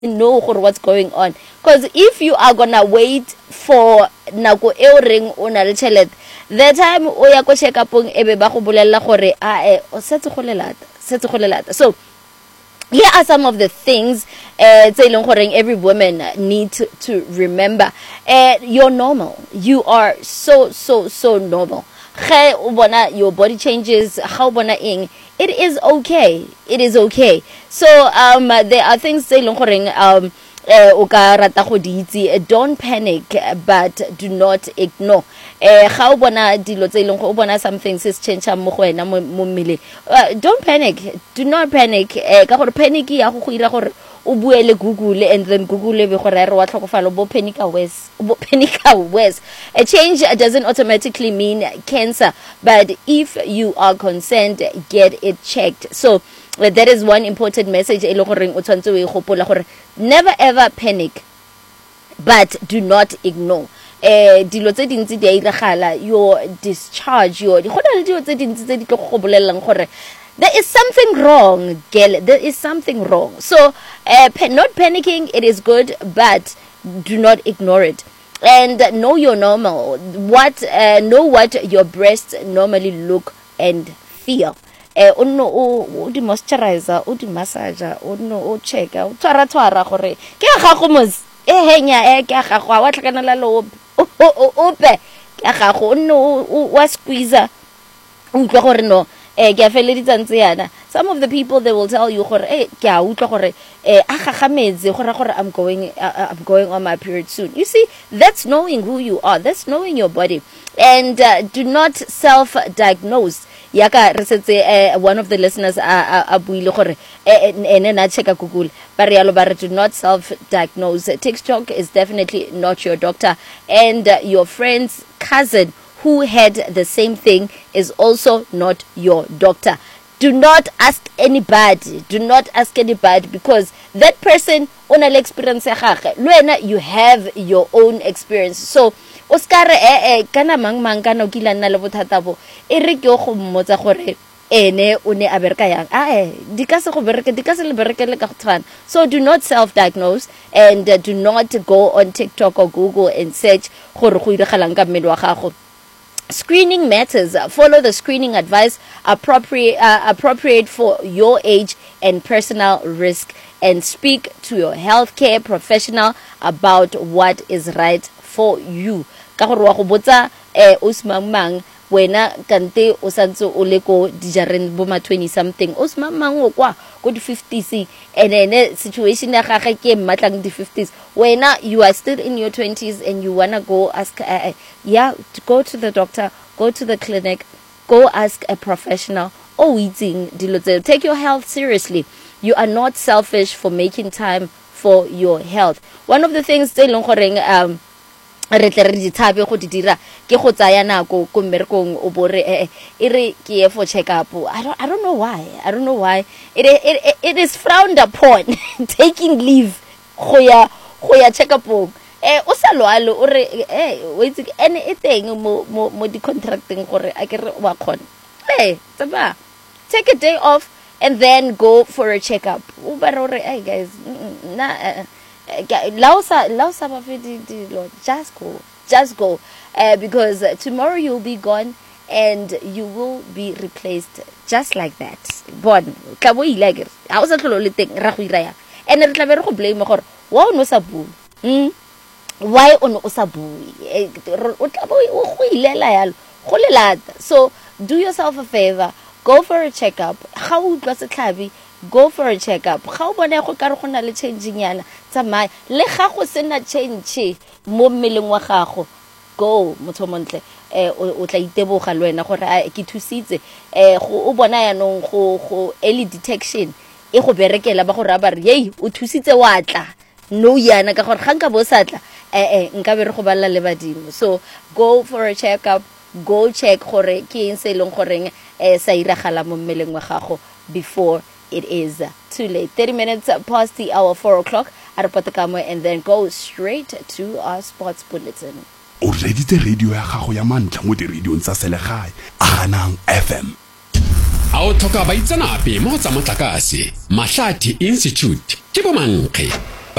know what's going on. Because if you are gonna wait for nako e o reng o na le tšhelete, the time o ya ko check upong ebe ba go bolella gore o setse go le lata. So here are some of the things every woman need to remember. You're normal. You are so normal. Your body changes, it is okay. It is okay. So there are things don't panic, but do not ignore. Something says change don't panic. Do not panic. Panic o buele Google and then Google be gore re wa tlhokofalo bo panica worse. A change doesn't automatically mean cancer, but if you are concerned, get it checked. So that is one important message e le goreng o tshwantse o e gopola gore never ever panic, but do not ignore. Dilo tse dintsi di a iragala, your discharge, go na le dilo tse dintsi tse di tlo go bolelelang gore there is something wrong, girl. There is something wrong. So, not panicking, it is good, but do not ignore it. And know you're normal. Know what your breasts normally look and feel. O di moisturizer, o di massager, o check, o twara gore ke a gago mos henya ke a gago wa tlhakanela lo ope ke a gago wa squeeze utlwa gore no. Some of the people, they will tell you I'm going on my period soon. You see, that's knowing who you are, that's knowing your body. And do not self-diagnose. One of the listeners do not self-diagnose. TikTok is definitely not your doctor, and your friend's cousin who had the same thing is also not your doctor. Do not ask anybody. Do not ask anybody, because that person on an experience you have your own experience. So oskare kana mang kana kila nna le bothata bo e re ke go mmotsa gore ene o ne a bereka yang di ka se go bereke di ka se le berekele ka go tshwana. So do not self-diagnose, and do not go on TikTok or Google and search gore go iragalang ka mmele wa gago. Screening matters. Follow the screening advice appropriate for your age and personal risk, and speak to your healthcare professional about what is right for you. Ka gore wa go botsa osmang wena kante o santse o le ko dijareng bo ma 20 something osmang o kwa go di 50s, and then situation ya gagwe ke mmatlang di 50s, wena you are still in your 20s and you wanna go ask go to the doctor, go to the clinic, go ask a professional. Take your health seriously. You are not selfish for making time for your health. One of the things re tle re di thabe go di dira ke go tsaya nako ko mmerekong o bore e re ke for check up. I don't know why it is frowned upon taking leave go ya check up o sa loalo o re wait anything mo di contracting gore a ke re wa khona tsaba take a day off and then go for a check up. O ba re hey guys just go because tomorrow you'll be gone and you will be replaced just like that. Bon tla bo ile a o sa tlholo le teng ra go ira ya and re tla be re go blame gore wa o no sa bua why o no sa bua o tla bo o go ilela yalo go le lata. So do yourself a favor, go for a checkup. Ga o utlwa setlhabi, go for a checkup. Ga o bona go ka re go na le changing yana tsamaya le ga go sena change mo mmeleng wa gago, go motho montle o tla iteboga le wena gore ke thusitse go o bona yanong go early detection e go berekela ba go raba re hey o thusitse wa tla no yana ka gore ga nka bo sa tla nka be re go balla le badimo. So go for a checkup, go check gore ke eng se leng goreng sa iragala mo mmeleng wa gago before it is too late. 30 minutes past the hour, 4 o'clock. And then go straight to our sports bulletin. O reditse radio ya gago ya mantla mo di radio tsa selegae Aganang FM. A o tlhoka baitsanape mo tsa motlakase Mahlati Institute ke bomankge